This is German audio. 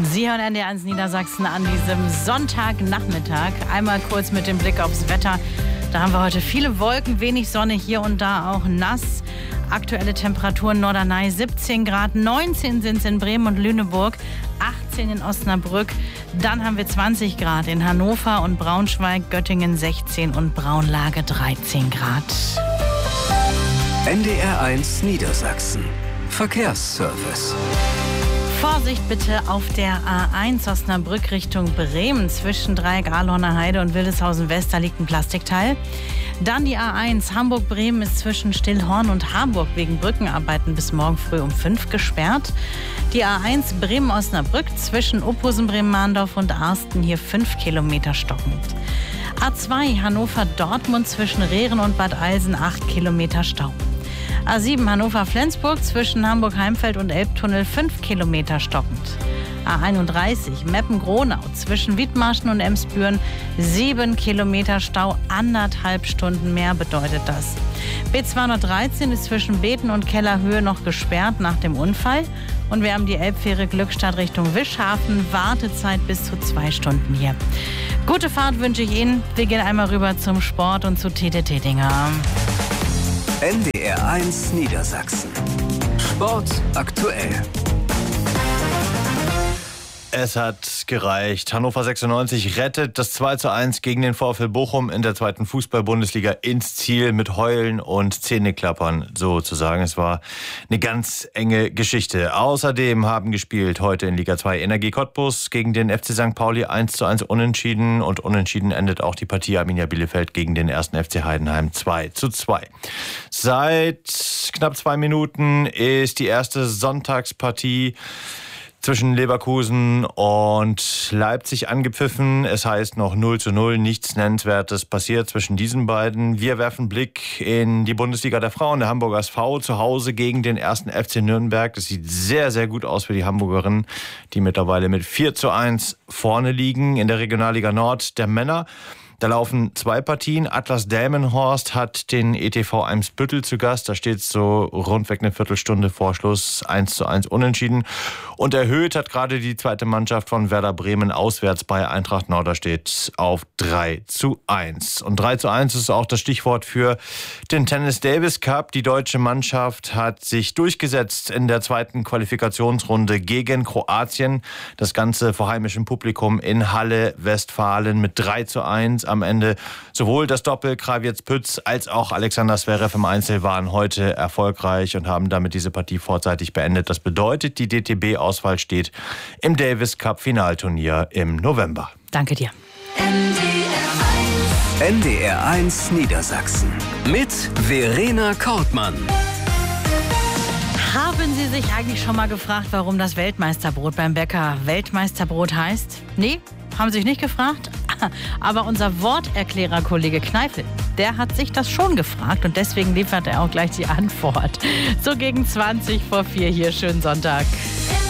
Sie hören NDR1 Niedersachsen an diesem Sonntagnachmittag. Einmal kurz mit dem Blick aufs Wetter. Da haben wir heute viele Wolken, wenig Sonne, hier und da auch nass. Aktuelle Temperaturen Norderney 17 Grad, 19 sind es in Bremen und Lüneburg, 18 in Osnabrück. Dann haben wir 20 Grad in Hannover und Braunschweig, Göttingen 16 und Braunlage 13 Grad. NDR1 Niedersachsen. Verkehrsservice. Vorsicht bitte auf der A1 Osnabrück Richtung Bremen. Zwischen Dreieck Ahlhorner Heide und Wildeshausen West, da liegt ein Plastikteil. Dann die A1 Hamburg-Bremen ist zwischen Stillhorn und Harburg wegen Brückenarbeiten bis morgen früh um 5 gesperrt. Die A1 Bremen-Osnabrück zwischen Uphusen, Bremen-Mahndorf und Arsten hier 5 Kilometer stockend. A2 Hannover-Dortmund zwischen Rehren und Bad Eilsen 8 Kilometer Stau. A7 Hannover-Flensburg zwischen Hamburg-Heimfeld und Elbtunnel 5 Kilometer stockend. A31 Meppen-Gronau zwischen Wiedmarschen und Emsbüren 7 Kilometer Stau, 1,5 Stunden mehr bedeutet das. B213 ist zwischen Beten und Kellerhöhe noch gesperrt nach dem Unfall. Und wir haben die Elbfähre Glückstadt Richtung Wischhafen, Wartezeit bis zu 2 Stunden hier. Gute Fahrt wünsche ich Ihnen. Wir gehen einmal rüber zum Sport und zu Tete Tetinger. NDR1 Niedersachsen. Sport aktuell. Es hat gereicht. Hannover 96 rettet das 2:1 gegen den VfL Bochum in der 2. Fußball-Bundesliga ins Ziel mit Heulen und Zähneklappern sozusagen. Es war eine ganz enge Geschichte. Außerdem haben gespielt heute in Liga 2 Energie Cottbus gegen den FC St. Pauli 1:1 unentschieden. Und unentschieden endet auch die Partie Arminia Bielefeld gegen den 1. FC Heidenheim 2:2. Seit knapp 2 Minuten ist die erste Sonntagspartie zwischen Leverkusen und Leipzig angepfiffen. Es heißt noch 0:0, nichts Nennenswertes passiert zwischen diesen beiden. Wir werfen Blick in die Bundesliga der Frauen. Der Hamburger SV zu Hause gegen den 1. FC Nürnberg. Das sieht sehr, sehr gut aus für die Hamburgerinnen, die mittlerweile mit 4:1 vorne liegen. In der Regionalliga Nord der Männer. Da laufen 2 Partien. Atlas Delmenhorst hat den ETV Eimsbüttel zu Gast. Da steht es so rundweg eine Viertelstunde vor Schluss 1:1 unentschieden. Und erhöht hat gerade die zweite Mannschaft von Werder Bremen auswärts bei Eintracht Norderstedt auf 3:1. Und 3:1 ist auch das Stichwort für den Tennis Davis Cup. Die deutsche Mannschaft hat sich durchgesetzt in der zweiten Qualifikationsrunde gegen Kroatien. Das Ganze vor heimischem Publikum in Halle, Westfalen mit 3:1. Am Ende sowohl das Doppel Krawietz-Pütz als auch Alexander Zverev im Einzel waren heute erfolgreich und haben damit diese Partie vorzeitig beendet. Das bedeutet, die DTB-Auswahl steht im Davis Cup Finalturnier im November. Danke dir. NDR1 Niedersachsen mit Verena Kortmann. Haben Sie sich eigentlich schon mal gefragt, warum das Weltmeisterbrot beim Bäcker Weltmeisterbrot heißt? Nee, haben Sie sich nicht gefragt? Aber unser Worterklärer-Kollege Kneifel, der hat sich das schon gefragt und deswegen liefert er auch gleich die Antwort. So gegen 20 vor 4 hier, schönen Sonntag.